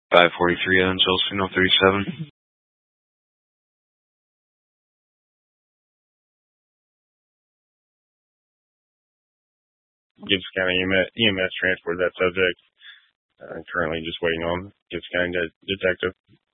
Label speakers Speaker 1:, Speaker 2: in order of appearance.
Speaker 1: 543 Evansville, Signal 37.
Speaker 2: Gibbs County EMS transport that subject. Currently just waiting on Gibbs County detective.